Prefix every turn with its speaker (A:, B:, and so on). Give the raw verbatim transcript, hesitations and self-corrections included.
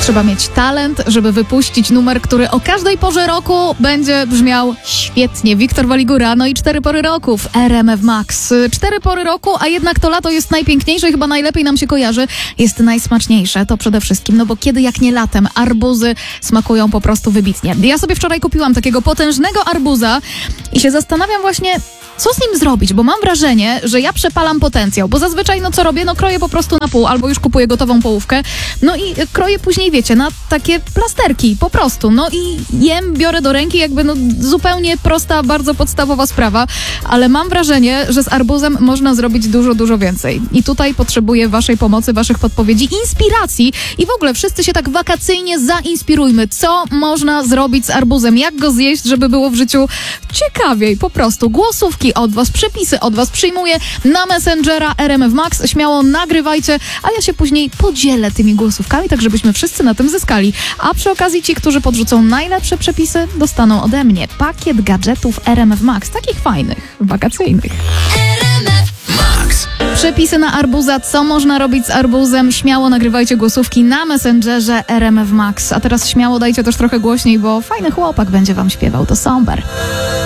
A: Trzeba mieć talent, żeby wypuścić numer, który o każdej porze roku będzie brzmiał świetnie. Wiktor Waligura, no i cztery pory roku w R M F Max. Cztery pory roku, a jednak to lato jest najpiękniejsze, chyba najlepiej nam się kojarzy, jest najsmaczniejsze. To przede wszystkim, no bo kiedy jak nie latem, arbuzy smakują po prostu wybitnie. Ja sobie wczoraj kupiłam takiego potężnego arbuza i się zastanawiam właśnie, co z nim zrobić, bo mam wrażenie, że ja przepalam potencjał, bo zazwyczaj no co robię, no kroję po prostu na pół, albo już kupuję gotową połówkę, no i kroję później, wiecie, na takie plasterki, po prostu, no i jem, biorę do ręki, jakby no zupełnie prosta, bardzo podstawowa sprawa, ale mam wrażenie, że z arbuzem można zrobić dużo, dużo więcej i tutaj potrzebuję waszej pomocy, waszych podpowiedzi, inspiracji i w ogóle wszyscy się tak wakacyjnie zainspirujmy, co można zrobić z arbuzem, jak go zjeść, żeby było w życiu ciekawiej, po prostu, głosówki od was, przepisy od was przyjmuję na Messengera R M F Max. Śmiało nagrywajcie, a ja się później podzielę tymi głosówkami, tak żebyśmy wszyscy na tym zyskali. A przy okazji ci, którzy podrzucą najlepsze przepisy, dostaną ode mnie pakiet gadżetów R M F Max, takich fajnych, wakacyjnych. Przepisy na arbuza, co można robić z arbuzem, śmiało nagrywajcie głosówki na Messengerze R M F Max. A teraz śmiało dajcie też trochę głośniej, bo fajny chłopak będzie wam śpiewał, to Somber.